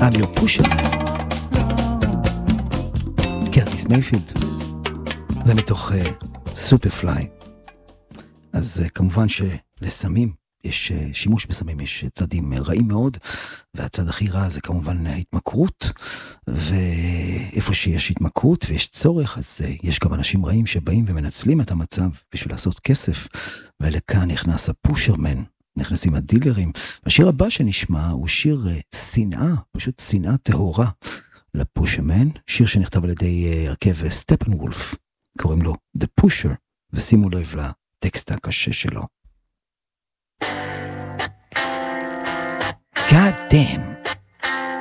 I'm your pusher man. קרטיס מייפילד. זה מתוך סופרפליי. אז כמובן שלסמים, יש שימוש בסמים, יש צדים רעים מאוד, והצד הכי רע זה כמובן התמכרות, ואיפה שיש התמכרות ויש צורך, אז יש גם אנשים רעים שבאים ומנצלים את המצב בשביל לעשות כסף, ולכאן נכנס הפושרמן, נכנסים הדילרים. השיר הבא שנשמע הוא שיר שנאה, פשוט שנאה טהורה לפושרמן, שיר שנכתב על ידי הרכב סטפנוולף, קוראים לו The Pusher, ושימו לב לטקסט הקשה שלו. God damn.